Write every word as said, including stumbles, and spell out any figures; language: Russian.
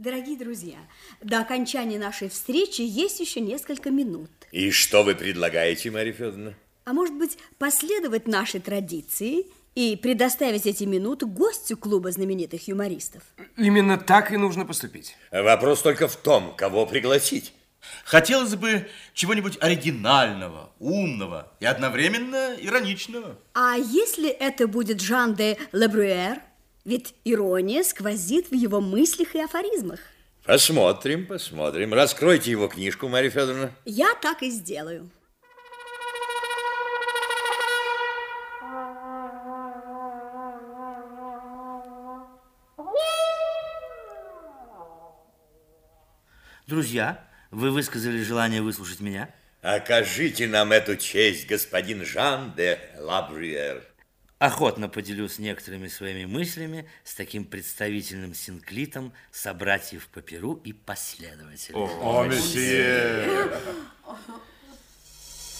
Дорогие друзья, до окончания нашей встречи есть еще несколько минут. И что вы предлагаете, Марья Федоровна? А может быть, последовать нашей традиции и предоставить эти минуты гостю клуба знаменитых юмористов? Именно так и нужно поступить. Вопрос только в том, кого пригласить. Хотелось бы чего-нибудь оригинального, умного и одновременно ироничного. А если это будет Жан де Лабрюэр? Ведь ирония сквозит в его мыслях и афоризмах. Посмотрим, посмотрим. Раскройте его книжку, Марья Федоровна. Я так и сделаю. Друзья, вы высказали желание выслушать меня? Окажите нам эту честь, господин Жан де Лабрюэр. Охотно поделюсь некоторыми своими мыслями с таким представительным синклитом собратьев по перу и последователей. О, месье!